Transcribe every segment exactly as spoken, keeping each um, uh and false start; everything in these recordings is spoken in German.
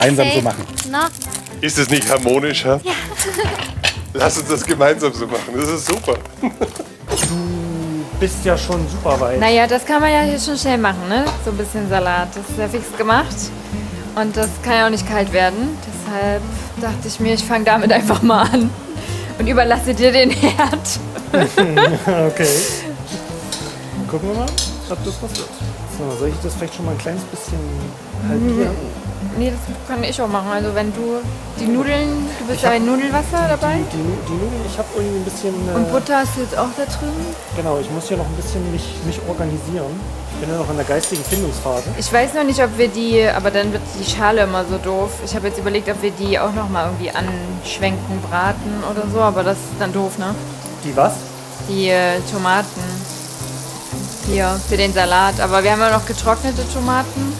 Einsam Safe. so machen. No? Ist es nicht harmonischer? Ja. Lass uns das gemeinsam so machen. Das ist super. Du bist ja schon super weit. Naja, das kann man ja hier schon schnell machen, ne? So ein bisschen Salat. Das ist ja fix gemacht. Und das kann ja auch nicht kalt werden. Deshalb dachte ich mir, ich fange damit einfach mal an. Und überlasse dir den Herd. Okay. Gucken wir mal, ob das was wird. So, soll ich das vielleicht schon mal ein kleines bisschen halbieren? Nee, das kann ich auch machen. Also wenn du die Nudeln, du bist ja bei Nudelwasser dabei. Die, die, die Nudeln, ich habe irgendwie ein bisschen... Äh, Und Butter hast du jetzt auch da drin. Genau, ich muss hier noch ein bisschen mich, mich organisieren. Ich bin ja noch in der geistigen Findungsphase. Ich weiß noch nicht, ob wir die, aber dann wird die Schale immer so doof. Ich habe jetzt überlegt, ob wir die auch noch mal irgendwie anschwenken, braten oder so, aber das ist dann doof, ne? Die was? Die äh, Tomaten hier für den Salat. Aber wir haben ja noch getrocknete Tomaten.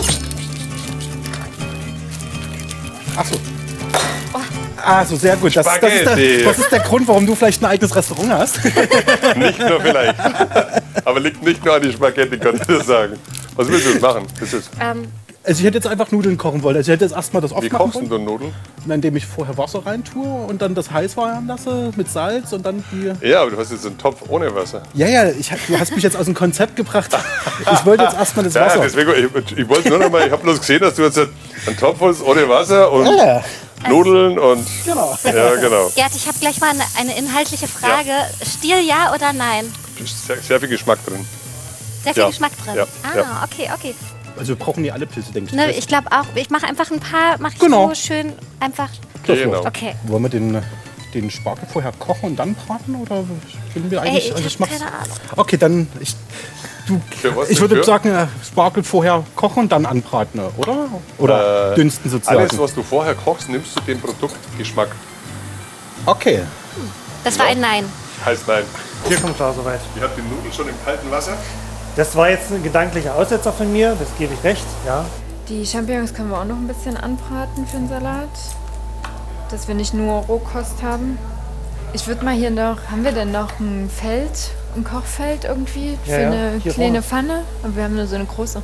Ach so. Ah, so sehr gut. Das, das, ist Spaghetti. der, das ist der Grund, warum du vielleicht ein eigenes Restaurant hast. Nicht nur vielleicht. Aber liegt nicht nur an die Spaghetti, kann ich dir sagen. Was willst du jetzt machen? Das ist, Ähm, Also ich hätte jetzt einfach Nudeln kochen wollen. Also ich hätte jetzt erstmal das wie aufmachen kochst du wollen, denn Nudeln? indem ich vorher Wasser reintue und dann das heiß werden lasse mit Salz und dann die... Ja, aber du hast jetzt einen Topf ohne Wasser. Ja, ja, ich, hab- du hast mich jetzt aus dem Konzept gebracht. Ich wollte jetzt erstmal das Ja, Wasser. deswegen, ich, ich wollte nur noch mal, ich habe bloß gesehen, dass du jetzt einen Topf hast ohne Wasser und Ja, Nudeln und... genau. Ja, genau. Gerd, ich habe gleich mal eine, eine inhaltliche Frage. Stiel ja oder nein? Sehr, sehr viel Geschmack drin. Sehr viel Ja. Geschmack drin. Ja. Ah, Ja. okay, okay. Also wir brauchen nicht alle Pilze, denke ich. Ne, ich glaube auch, ich mache einfach ein paar, mache ich Genau. so schön einfach. Genau. Okay. Wollen wir den, den Spargel vorher kochen und dann braten? Oder finden wir Ey, eigentlich... ich also hab mach's- keine Ahnung. Okay, dann... Ich, du, Für was ich denn würde für? sagen, äh, Spargel vorher kochen und dann anbraten, oder? Oder Äh, dünsten sozusagen. Alles, was du vorher kochst, nimmst du den Produktgeschmack. Okay. Das war ein Nein. Heißt nein. Hier kommt klar soweit. Ich habe die Nudeln schon im kalten Wasser. Das war jetzt ein gedanklicher Aussetzer von mir, das gebe ich recht, ja. Die Champignons können wir auch noch ein bisschen anbraten für den Salat. Dass wir nicht nur Rohkost haben. Ich würde mal hier noch, haben wir denn noch ein Feld, ein Kochfeld irgendwie für Ja, ja, eine hier kleine vorne. Pfanne? Aber wir haben nur so eine große.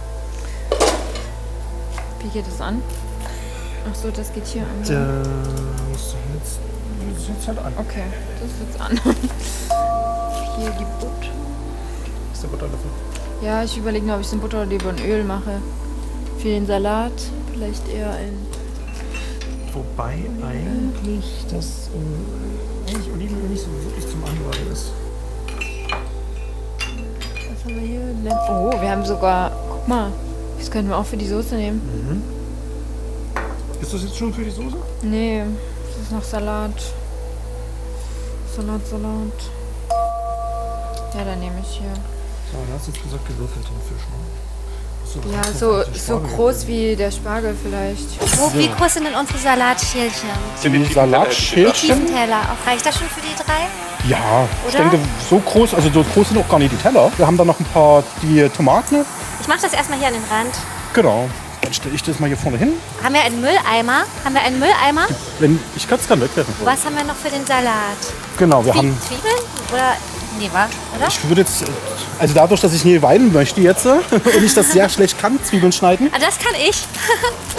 Wie geht das an? Ach so, das geht hier an. Da musst du jetzt, jetzt, jetzt halt an. Okay, das ist jetzt an. Hier die Butter. Ist der Butterlöffel. Ja, ich überlege nur, ob ich den Butter oder lieber ein Öl mache. Für den Salat vielleicht eher ein... Wobei eigentlich das ähm, eigentlich Olivenöl nicht so wirklich zum Anbraten ist. Was haben wir hier? Len- Oh, wir haben sogar... Guck mal, das könnten wir auch für die Soße nehmen. Ist das jetzt schon für die Soße? Nee, das ist noch Salat. Salat, Salat. Ja, dann nehme ich hier. So, du hast jetzt gesagt gewürfelten Fisch, ne? So, Ja, das so, ist so Spargel. groß wie der Spargel vielleicht. Wo, wie groß sind denn unsere Salatschälchen? Sind Die die Salatschälchen? Tiefenteller. Auch reicht das schon für die drei? Ja, ich Oder? denke, so groß, also so groß sind auch gar nicht die Teller. Wir haben da noch ein paar die Tomaten. Ich mache das erstmal hier an den Rand. Genau. Dann stelle ich das mal hier vorne hin. Haben wir einen Mülleimer? Haben wir einen Mülleimer? Wenn, ich kann es dann wegwerfen. Was haben wir noch für den Salat? Genau, wir Zwie haben... Zwiebeln? Oder? Nee, war, oder? Ich würde jetzt, also dadurch, dass ich nie weinen möchte jetzt äh, und ich das sehr schlecht kann, Zwiebeln schneiden. Ah, das kann ich.